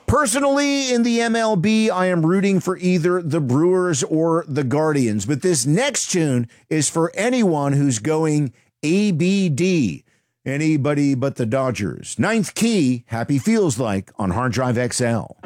Personally, in the MLB, I am rooting for either the Brewers or the Guardians. But this next tune is for anyone who's going ABD. Anybody but the Dodgers. Ninth Key, Happy Feels Like on Hard Drive XL.